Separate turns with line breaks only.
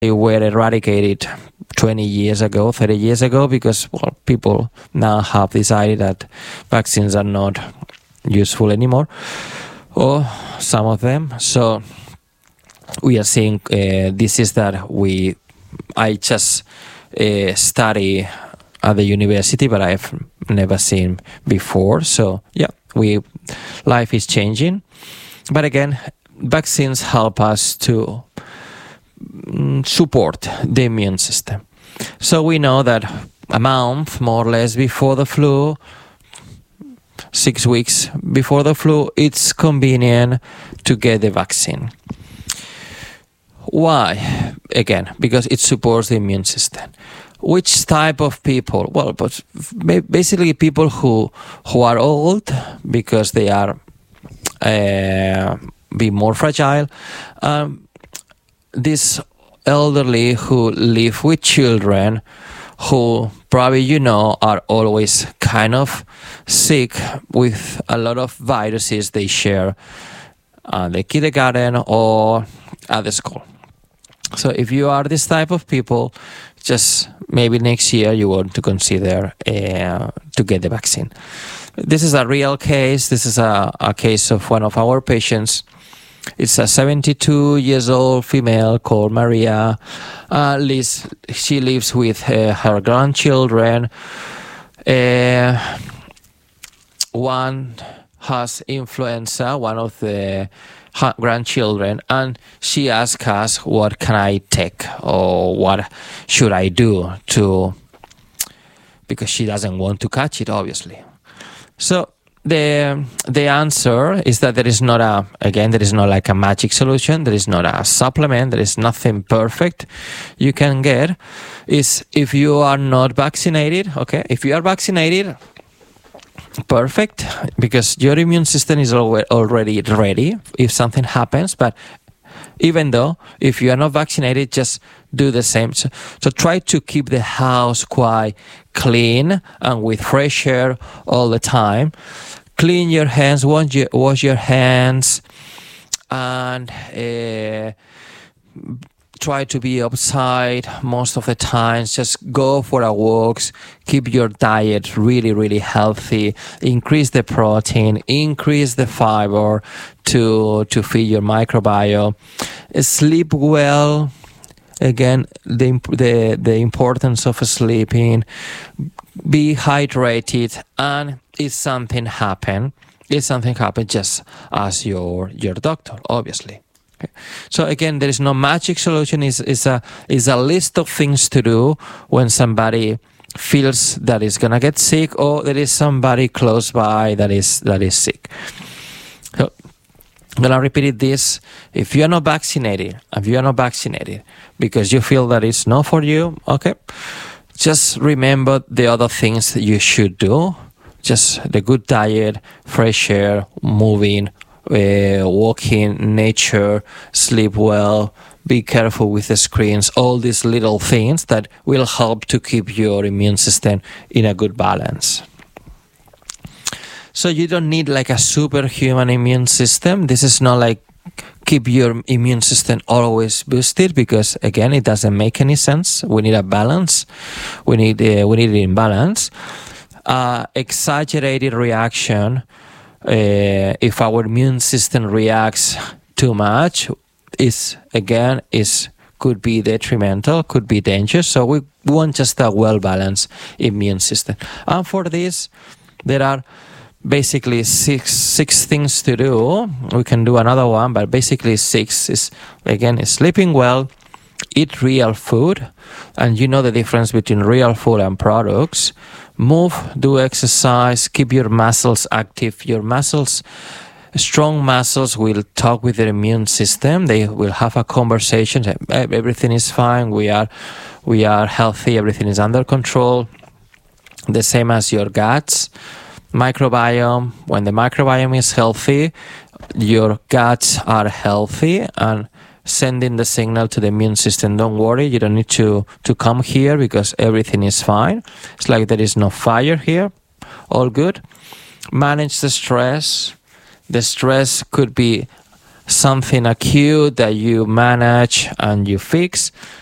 they were eradicated 20 years ago, 30 years ago, because people now have decided that vaccines are not useful anymore, or some of them. So we are seeing disease that I just study at the university, but I've never seen before. So yeah, life is changing. But again, vaccines help us to support the immune system. So we know that a month, more or less, before the flu, 6 weeks before the flu, it's convenient to get the vaccine. Why? Again, because it supports the immune system. Which type of people? Well, but basically people who are old, because they are be more fragile. This elderly who live with children, who probably are always kind of sick with a lot of viruses they share at the kindergarten or at the school. So if you are this type of people, just maybe next year you want to consider to get the vaccine. This is a real case. This is a case of one of our patients. It's a 72 years old female called Maria. She lives with her grandchildren. One has influenza, one of the grandchildren, and she asked us, what can I take, or what should I do because she doesn't want to catch it, obviously. So the answer is that there is not like a magic solution. There is not a supplement. There is nothing perfect you can get. Is if you are not vaccinated, okay? If you are vaccinated, perfect, because your immune system is already ready if something happens. But even though, if you are not vaccinated, just do the same. So try to keep the house quite clean and with fresh air all the time. Clean your hands, wash your hands, and try to be outside most of the time. Just go for a walks. Keep your diet really, really healthy. Increase the protein. Increase the fiber to feed your microbiome. Sleep well. Again, the importance of sleeping. Be hydrated, and if something happen, just ask your doctor, obviously. Okay. So again, there is no magic solution. Is a list of things to do when somebody feels that is gonna get sick, or there is somebody close by that is sick. So I'm gonna repeat this. If you are not vaccinated, because you feel that it's not for you, okay, just remember the other things that you should do. Just the good diet, fresh air, moving, walking, nature, sleep well, be careful with the screens, all these little things that will help to keep your immune system in a good balance. So you don't need like a superhuman immune system. This is not like keep your immune system always boosted, because again, it doesn't make any sense. We need a balance. We need it in balance. Exaggerated reaction, if our immune system reacts too much, could be detrimental, could be dangerous. So we want just a well-balanced immune system. And for this, there are basically six things to do. We can do another one, but basically 6 is sleeping well, eat real food, and you know the difference between real food and products. Move, do exercise, keep your muscles active. Your muscles, strong muscles, will talk with their immune system. They will have a conversation. Everything is fine. We are healthy. Everything is under control. The same as your guts. Microbiome. When the microbiome is healthy, your guts are healthy and sending the signal to the immune system. Don't worry, you don't need to come here because everything is fine. It's like there is no fire here. All good. Manage the stress. The stress could be something acute that you manage and you fix.